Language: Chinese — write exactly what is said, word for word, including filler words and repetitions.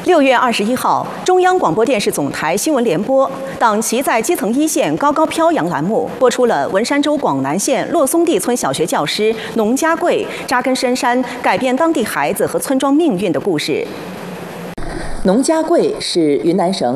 六月二十一号，中央广播电视总台新闻联播党旗在基层一线高高飘扬栏目播出了文山州广南县洛松地村小学教师农家贵扎根深山，改变当地孩子和村庄命运的故事。农家贵是云南省